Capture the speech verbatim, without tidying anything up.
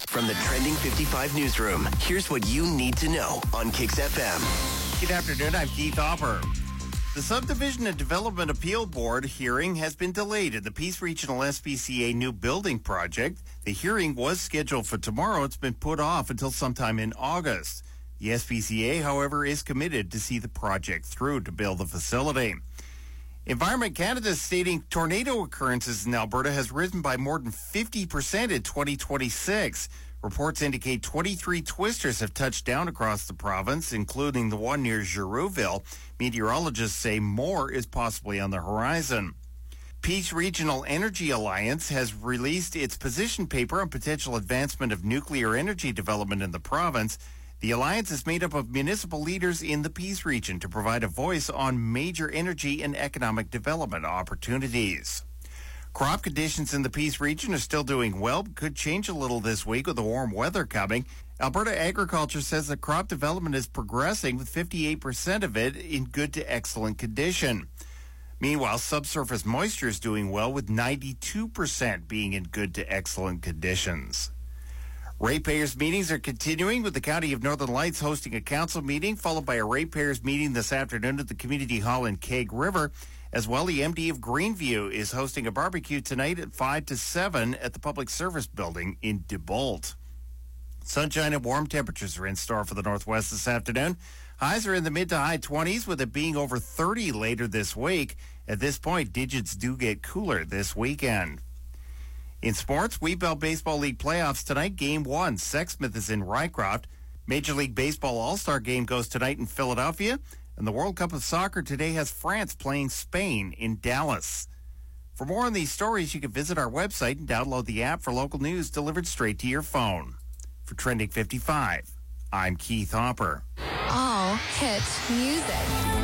From the Trending fifty-five newsroom, here's what you need to know on Kix F M. Good afternoon, I'm Keith Hopper. The Subdivision and Development Appeal Board hearing has been delayed at the Peace Regional S P C A new building project. The hearing was scheduled for tomorrow. It's been put off until sometime in August. The S P C A, however, is committed to see the project through to build the facility. Environment Canada is stating tornado occurrences in Alberta has risen by more than fifty percent in twenty twenty-six. Reports indicate twenty-three twisters have touched down across the province, including the one near Girouville. Meteorologists say more is possibly on the horizon. Peace Regional Energy Alliance has released its position paper on potential advancement of nuclear energy development in the province. The alliance is made up of municipal leaders in the Peace region to provide a voice on major energy and economic development opportunities. Crop conditions in the Peace region are still doing well, but could change a little this week with the warm weather coming. Alberta Agriculture says that crop development is progressing, with fifty-eight percent of it in good to excellent condition. Meanwhile, subsurface moisture is doing well, with ninety-two percent being in good to excellent conditions. Ratepayers meetings are continuing, with the County of Northern Lights hosting a council meeting, followed by a ratepayers meeting this afternoon at the Community Hall in Keg River. As well, the M D of Greenview is hosting a barbecue tonight at five to seven at the Public Service Building in DeBolt. Sunshine and warm temperatures are in store for the Northwest this afternoon. Highs are in the mid to high twenties, with it being over thirty later this week. At this point, digits do get cooler this weekend. In sports, Wheatbelt Baseball League playoffs tonight. Game one, Sexsmith is in Rycroft. Major League Baseball All-Star game goes tonight in Philadelphia. And the World Cup of Soccer today has France playing Spain in Dallas. For more on these stories, you can visit our website and download the app for local news delivered straight to your phone. For Trending fifty-five, I'm Keith Hopper. All hit music.